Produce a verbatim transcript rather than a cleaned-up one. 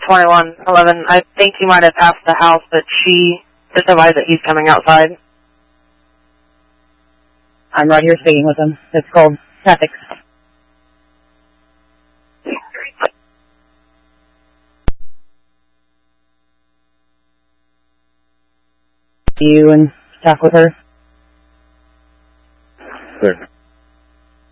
twenty-one eleven. I think he might have passed the house, but she just advised that he's coming outside. I'm right here speaking with him. It's called traffic. You and talk with her. Clear.